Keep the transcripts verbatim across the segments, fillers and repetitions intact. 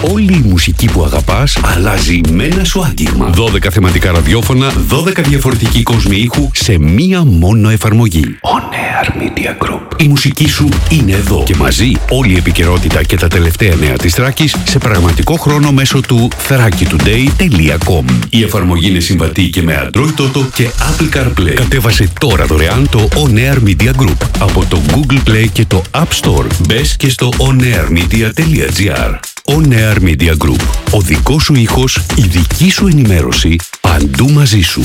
Όλη η μουσική που αγαπάς αλλάζει με ένα σου άγγιγμα. δώδεκα θεματικά ραδιόφωνα, δώδεκα διαφορετικοί κόσμοι ήχου σε μία μόνο εφαρμογή. On Air Media Group. Η μουσική σου είναι εδώ και μαζί όλη η επικαιρότητα και τα τελευταία νέα της Θράκης σε πραγματικό χρόνο μέσω του θράκη τουντέι τελεία κομ. Η εφαρμογή είναι συμβατή και με Android Auto και Apple CarPlay. Κατέβασε τώρα δωρεάν το On Air Media Group από το Google Play και το App Store. Μπες και στο onairmedia τελεία gr. On Air Media Group. Ο δικός σου ήχος, η δική σου ενημέρωση, παντού μαζί σου.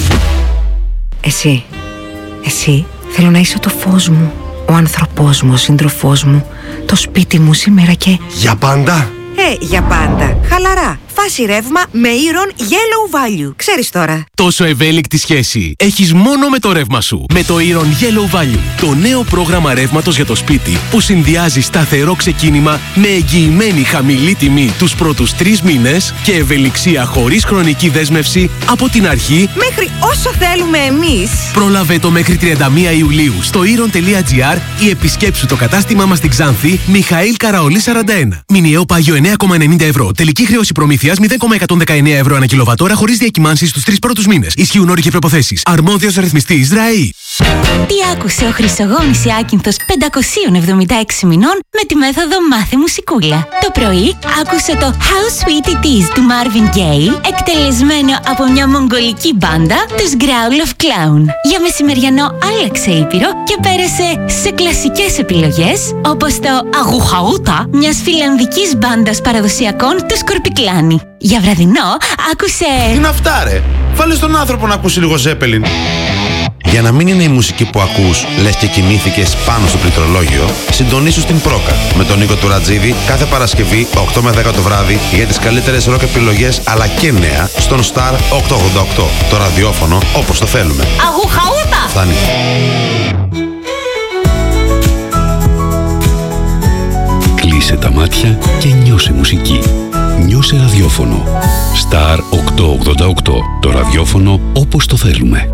Εσύ, εσύ θέλω να είσαι το φως μου, ο άνθρωπός μου, ο σύντροφός μου, το σπίτι μου σήμερα και... Για πάντα! Ε, για πάντα. Χαλαρά. Φάση ρεύμα με Iron Yellow Value. Ξέρεις τώρα. Τόσο ευέλικτη σχέση έχεις μόνο με το ρεύμα σου. Με το Iron Yellow Value. Το νέο πρόγραμμα ρεύματος για το σπίτι που συνδυάζει σταθερό ξεκίνημα με εγγυημένη χαμηλή τιμή τους πρώτους τρεις μήνες και ευελιξία χωρίς χρονική δέσμευση από την αρχή μέχρι όσο θέλουμε εμείς. Πρόλαβε το μέχρι τριάντα μία Ιουλίου στο iron τελεία gr ή επισκέψου το κατάστημά μας στην Ξάνθη Μιχαήλ Καραολή σαράντα ένα. Μηνιαίο πάγιο εννέα κόμμα ενενήντα ευρώ. Τελική χρέωση προμήθειας μηδέν κόμμα εκατόν δεκαεννέα ευρώ ανά κιλοβατόρα χωρίς διακυμάνσεις στους τρεις πρώτους μήνες. Ισχύουν όροι και προϋποθέσεις. Αρμόδιος ρυθμιστής ραΐ. Τι άκουσε ο Χρυσογόνης Ιάκυνθος πεντακόσια εβδομήντα έξι μηνών με τη μέθοδο Μάθε Μουσικούλα. Το πρωί άκουσε το How Sweet It Is του Marvin Gaye, εκτελεσμένο από μια μογγολική μπάντα, τους Growl of Clown. Για μεσημεριανό άλλαξε ήπειρο και πέρασε σε κλασικές επιλογές, όπως το Αγουχαούτα μιας φιλανδικής μπάντας παραδοσιακών, του Σκορπικλάνη. Για βραδινό άκουσε... Τι είναι αυτά ρε, βάλε στον άνθρωπο να ακούσει λίγο Ζέπελιν. Για να μην είναι η μουσική που ακούς, λες και κοιμήθηκες πάνω στο πληκτρολόγιο, συντονίσου στην Πρόκα με τον Νίκο Τουρατζίδη κάθε Παρασκευή οκτώ με δέκα το βράδυ για τις καλύτερες ροκ επιλογές αλλά και νέα στον Star οκτακόσια ογδόντα οκτώ. Το ραδιόφωνο όπως το θέλουμε. Αγουχαούτα! Φτάνει. Κλείσε τα μάτια και νιώσε μουσική. Νιώσε ραδιόφωνο. Star οκτακόσια ογδόντα οκτώ. Το ραδιόφωνο όπως το θέλουμε.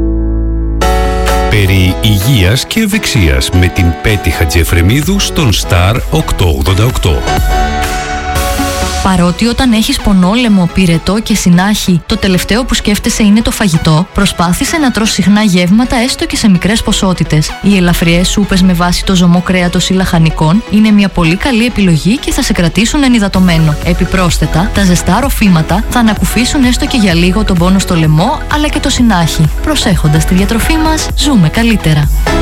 Περί υγείας και ευεξίας με την Πέτη Χατζιεφρεμίδου στον Star οκτακόσια ογδόντα οκτώ. Παρότι όταν έχεις πονόλαιμο, πυρετό και συνάχη, το τελευταίο που σκέφτεσαι είναι το φαγητό, προσπάθησε να τρως συχνά γεύματα έστω και σε μικρές ποσότητες. Οι ελαφριές σούπες με βάση το ζωμό κρέατος ή λαχανικών είναι μια πολύ καλή επιλογή και θα σε κρατήσουν ενυδατωμένο. Επιπρόσθετα, τα ζεστά ροφήματα θα ανακουφίσουν έστω και για λίγο τον πόνο στο λαιμό αλλά και το συνάχη. Προσέχοντας τη διατροφή μας, ζούμε καλύτερα.